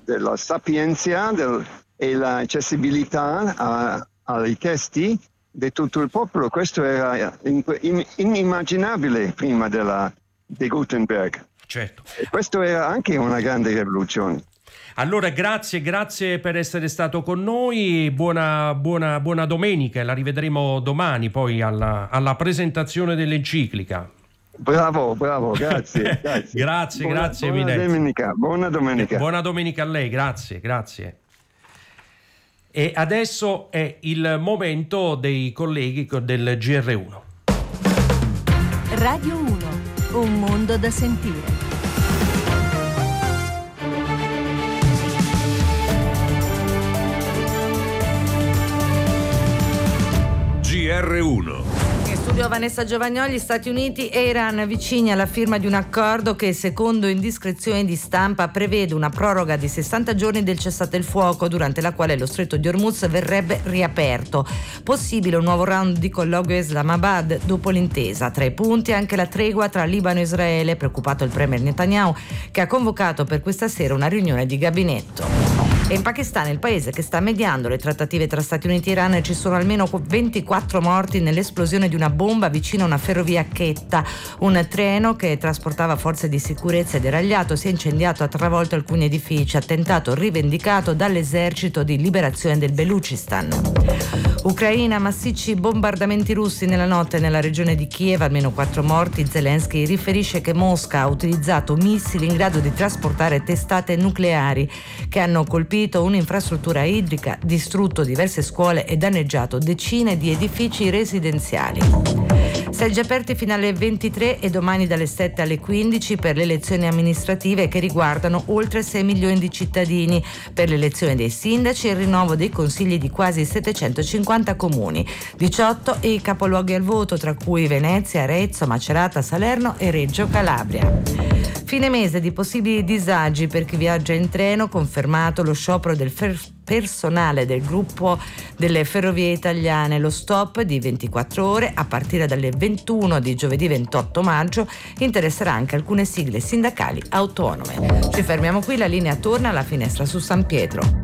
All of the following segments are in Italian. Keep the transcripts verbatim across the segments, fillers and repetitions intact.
della sapienza del, e l'accessibilità a, ai testi di tutto il popolo. Questo era inimmaginabile prima della, di Gutenberg. Certo. E questo era anche una grande rivoluzione. Allora grazie, grazie per essere stato con noi, buona, buona, buona domenica, la rivedremo domani poi alla, alla presentazione dell'enciclica. Bravo, bravo, grazie. grazie, grazie, buona, grazie buona domenica, buona domenica. Buona domenica a lei, grazie, grazie. E adesso è il momento dei colleghi del G R uno. Radio uno, un mondo da sentire. G R uno. In studio Vanessa Giovagnoli. Stati Uniti e Iran vicini alla firma di un accordo che, secondo indiscrezioni di stampa, prevede una proroga di sessanta giorni del cessate il fuoco, durante la quale lo stretto di Hormuz verrebbe riaperto. Possibile un nuovo round di colloquio a Islamabad dopo l'intesa. Tra i punti anche la tregua tra Libano e Israele, preoccupato il premier Netanyahu, che ha convocato per questa sera una riunione di gabinetto. E in Pakistan, il paese che sta mediando le trattative tra Stati Uniti e Iran, ci sono almeno ventiquattro morti nell'esplosione di una bomba vicino a una ferrovia a Quetta. Un treno che trasportava forze di sicurezza e deragliato si è incendiato, ha travolto alcuni edifici, attentato rivendicato dall'esercito di liberazione del Belucistan. Ucraina, massicci bombardamenti russi nella notte nella regione di Kiev, almeno quattro morti. Zelensky riferisce che Mosca ha utilizzato missili in grado di trasportare testate nucleari che hanno colpito un'infrastruttura idrica, distrutto diverse scuole e danneggiato decine di edifici residenziali. Seggi aperti fino alle ventitré e domani dalle sette alle quindici per le elezioni amministrative che riguardano oltre sei milioni di cittadini, per l'elezione dei sindaci e il rinnovo dei consigli di quasi settecentocinquanta comuni. diciotto i capoluoghi al voto, tra cui Venezia, Arezzo, Macerata, Salerno e Reggio Calabria. Fine mese di possibili disagi per chi viaggia in treno, confermato lo sciopero del fer- personale del gruppo delle ferrovie italiane. Lo stop di ventiquattro ore a partire dalle ventuno di giovedì ventotto maggio interesserà anche alcune sigle sindacali autonome. Ci fermiamo qui, la linea torna alla finestra su San Pietro.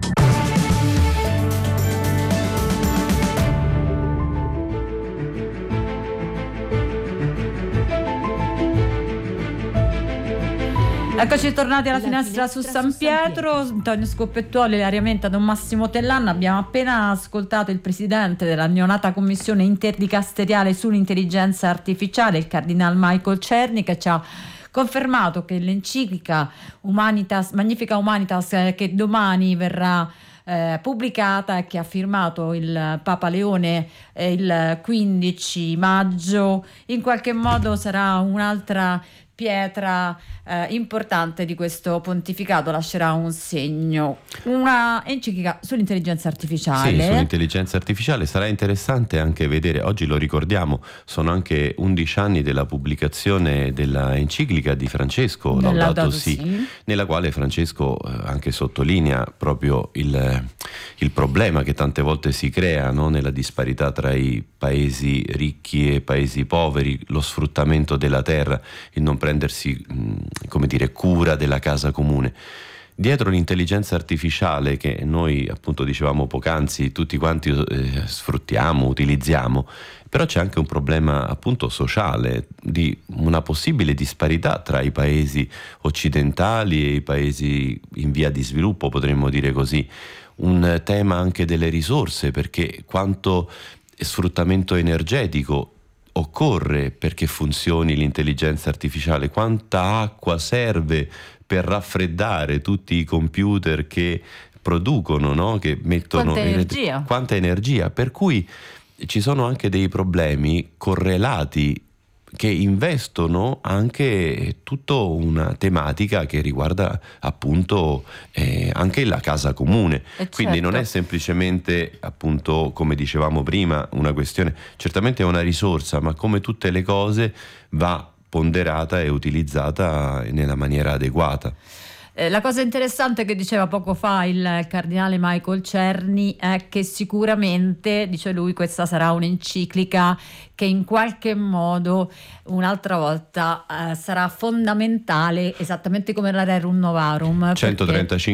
Eccoci tornati alla finestra su San Pietro. Antonio Scoppettuoli, Ilaria Menta, Don Massimo Tellanno. Abbiamo appena ascoltato il presidente della neonata commissione interdicasteriale sull'intelligenza artificiale, il cardinal Michael Cerny, che ci ha confermato che l'enciclica Humanitas, Magnifica Humanitas, eh, che domani verrà eh, pubblicata e che ha firmato il Papa Leone eh, il quindici maggio, in qualche modo sarà un'altra pietra eh, importante di questo pontificato, lascerà un segno. Una enciclica sull'intelligenza artificiale. Sì, sull'intelligenza artificiale sarà interessante anche vedere, oggi lo ricordiamo, sono anche undici anni della pubblicazione della enciclica di Francesco, Laudato, Laudato Si, sì, nella quale Francesco eh, anche sottolinea proprio il, il problema che tante volte si crea, no? Nella disparità tra i paesi ricchi e paesi poveri, lo sfruttamento della terra, il non prendersi, come dire, cura della casa comune. Dietro l'intelligenza artificiale, che noi appunto dicevamo poc'anzi tutti quanti eh, sfruttiamo, utilizziamo, però c'è anche un problema appunto sociale, di una possibile disparità tra i paesi occidentali e i paesi in via di sviluppo, potremmo dire così. Un tema anche delle risorse, perché quanto sfruttamento energetico occorre perché funzioni l'intelligenza artificiale, quanta acqua serve per raffreddare tutti i computer che producono, no? Che mettono quanta energia. quanta energia, per cui ci sono anche dei problemi correlati che investono anche tutta una tematica che riguarda appunto eh, anche la casa comune. E quindi certo, non è semplicemente appunto, come dicevamo prima, una questione, certamente è una risorsa, ma come tutte le cose va ponderata e utilizzata nella maniera adeguata. Eh, la cosa interessante che diceva poco fa il cardinale Michael Cerny è che sicuramente, dice lui, questa sarà un'enciclica che in qualche modo un'altra volta eh, sarà fondamentale, esattamente come la Rerum Novarum, centotrentacinque